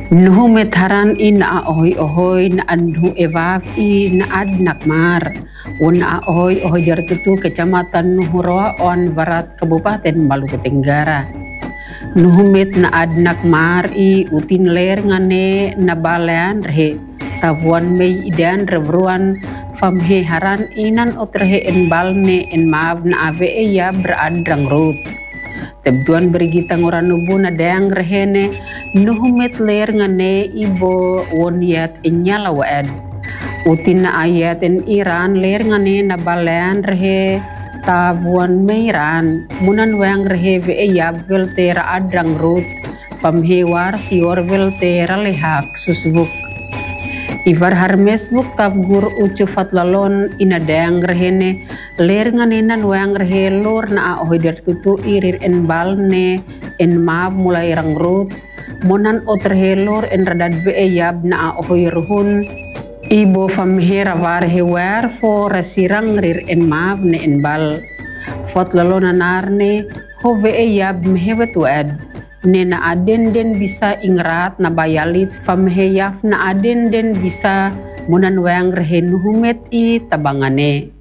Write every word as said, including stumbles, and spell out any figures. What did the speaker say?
Nuhu metharan i na ahoy ahoy na anhu evap i na ad nakmar. Una ahoy ahoy jartutu kecamatan Nuhuro on Barat Kabupaten Maluku Tenggara. Nuhu met na ad nakmar i utin ler ngane na balean rehe. Tabuan mei idan rebruan famhe haran inan otrehe en balne en maaf na ave ya beradrang rut. Tebduan berigita ngoran nubu na dayang rehene nuhumet ler ngane ibo woniat inyala waed. Utin na ayat en Iran ler ngane na balean rehe tabuan meiran munan wang rehe ve yab veltera adrang rut pamhewar sior veltera lehak susbuk. Ivar harmes buk tabgur ucu fatlalon ina dayang rehene ler nganenan wang rehe lor na ahoy tutu irir en balne en maab mulai rang rut monan otrhe lor en radad be yab na ahoy ruhun ibo famhera varhe wer for resirang rir en maab ne en bal fatlalon anarne ho ve yab mehewet wed nena aden den bisa ingrat na bayalit famheyaf na aden den bisa munan wang rehe nuhumet i tabangane.